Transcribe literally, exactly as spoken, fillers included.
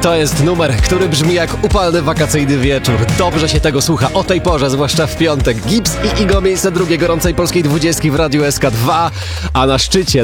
To jest numer, który brzmi jak upalny wakacyjny wieczór. Dobrze się tego słucha o tej porze, zwłaszcza w piątek. Gibbs i Igo, miejsce drugie gorącej polskiej dwudziestki w Radiu S K dwa, a na szczycie